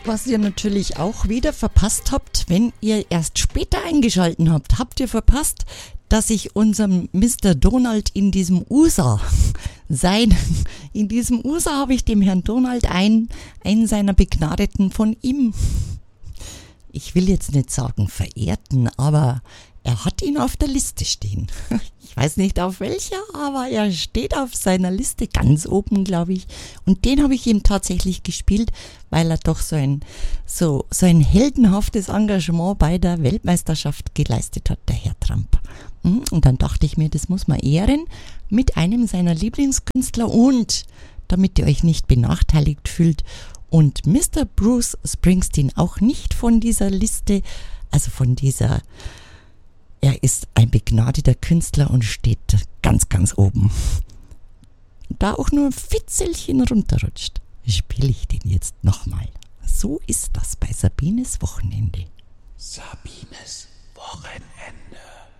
Was ihr natürlich auch wieder verpasst habt, wenn ihr erst später eingeschalten habt ihr verpasst, dass ich unserem Mr. Donald in diesem USA habe ich dem Herrn Donald einen seiner Begnadeten von ihm, ich will jetzt nicht sagen verehrten, aber er hat ihn auf der Liste stehen. Ich weiß nicht auf welcher, aber er steht auf seiner Liste ganz oben, glaube ich. Und den habe ich ihm tatsächlich gespielt, weil er doch so ein heldenhaftes Engagement bei der Weltmeisterschaft geleistet hat, der Herr Trump. Und dann dachte ich mir, das muss man ehren mit einem seiner Lieblingskünstler und damit ihr euch nicht benachteiligt fühlt und Mr. Bruce Springsteen auch nicht von dieser Liste, er ist ein begnadeter Künstler und steht ganz, ganz oben. Da auch nur ein Fitzelchen runterrutscht, spiele ich den jetzt nochmal. So ist das bei Sabines Wochenende. Sabines Wochenende.